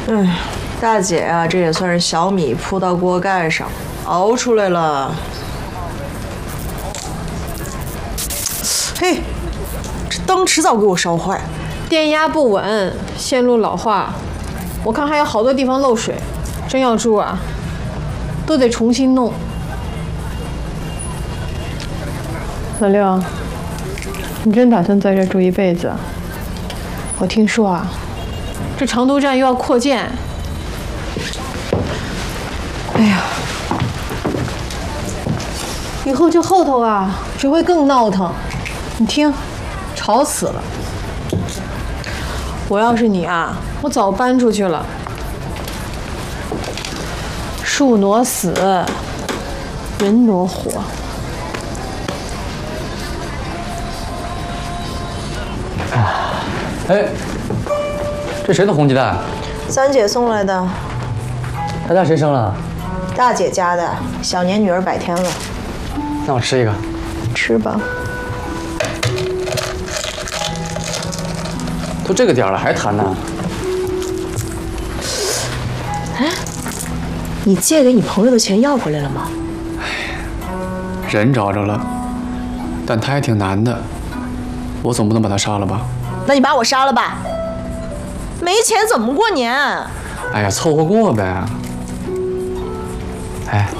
哎，大姐啊，这也算是小米铺到锅盖上，熬出来了。嘿，这灯迟早给我烧坏。 电压不稳，线路老化，我看还有好多地方漏水，真要住啊，都得重新弄。老六，你真打算在这住一辈子？我听说啊，这长途站又要扩建。哎呀，以后这后头啊，只会更闹腾。你听，吵死了。我要是你啊，我早搬出去了。树挪死，人挪活。 哎，这谁的红鸡蛋？ 三姐送来的。 他家谁生了？ 大姐家的，小年女儿100天了。 那我吃一个。 吃吧。 都这个点了还谈呢？ 哎，你借给你朋友的钱要回来了吗？ 人找着了，但他还挺难的，我总不能把他杀了吧？ 那你把我杀了吧。没钱怎么过年？ 哎呀，凑合过呗。哎，